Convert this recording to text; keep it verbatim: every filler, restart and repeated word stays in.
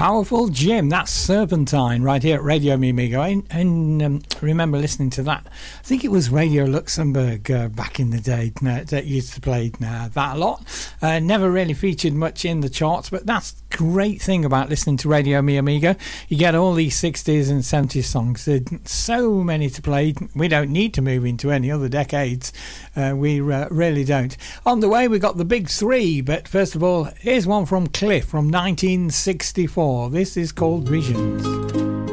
Powerful Jim, that's Serpentine right here at Radio Mi Amigo. I, and um, remember listening to that. I think it was Radio Luxembourg uh, back in the day uh, that used to play uh, that a lot. Uh, never really featured much in the charts, but that's the great thing about listening to Radio Mi Amigo. You get all these sixties and seventies songs. There's so many to play. We don't need to move into any other decades. Uh, we uh, really don't. On the way, we got the big three, but first of all, here's one from Cliff from nineteen sixty-four. This is called Visions.